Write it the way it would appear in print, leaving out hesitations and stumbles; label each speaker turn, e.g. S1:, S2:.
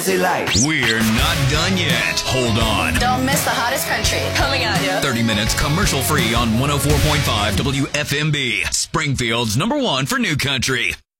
S1: We're not done yet. Hold on.
S2: Don't miss the hottest country coming at you.
S1: 30 minutes commercial free on 104.5 WFMB, Springfield's #1 for new country.